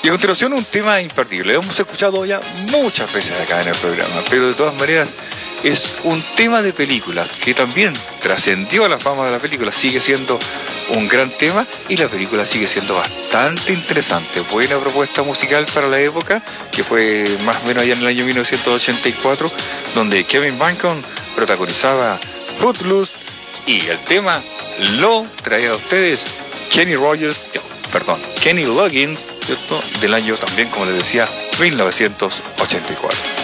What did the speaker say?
Y a continuación un tema imperdible. Lo hemos escuchado ya muchas veces acá en el programa, pero de todas maneras es un tema de película que también trascendió a la fama de la película. Sigue siendo un gran tema y la película sigue siendo bastante interesante. Buena propuesta musical para la época, que fue más o menos allá en el año 1984, donde Kevin Bacon protagonizaba Footloose y el tema lo traía a ustedes Kenny Loggins, ¿cierto? Del año también, como les decía, 1984.